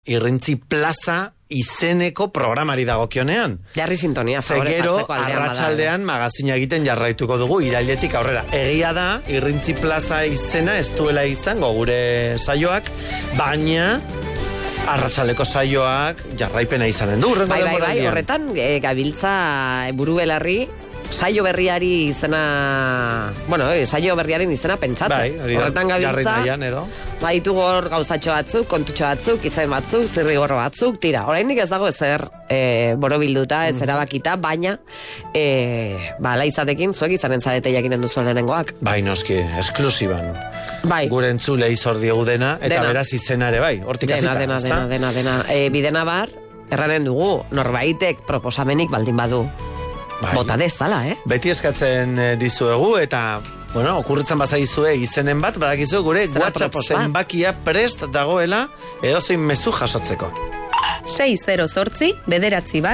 Irrintzi Plaza izeneko programari dagokionean. Jarri sintonia, favore, Zegero, jartzeko aldean arratsaldean magazina egiten jarraituko dugu irailetik aurrera. Egia da, Irrintzi Plaza izena ez duela izango gure saioak, baina arratsaldeko saioak jarraipena izanen du. Bai, horretan gabiltza buru belarri saio berriari izena, saio berriaren izena pentsatzen. Bai, horretan gabiltza, edo. baitu hor gauzatxo batzuk, kontutxo batzuk, izain batzuk, zirrigorro batzuk, tira. Oraindik ez dago ezer borobilduta, ez erabakita, baina laizatekin zuek izanen zarete jakinen duzu lehenengoak. Bai, noski, esklusiban. Bai. Gure entzulei zor diegu dena, eta beraz izena ere bai, hortik hasita. Dena. Bidena bar, erranen dugu, norbaitek proposamenik baldin badu. Bai. Bota dezala, Beti eskatzen dizuegu eta, okurritzen bazaizue izenen bat, badakizue gure WhatsApp zenbakia prest dagoela edozein mezu jasotzeko. 608 9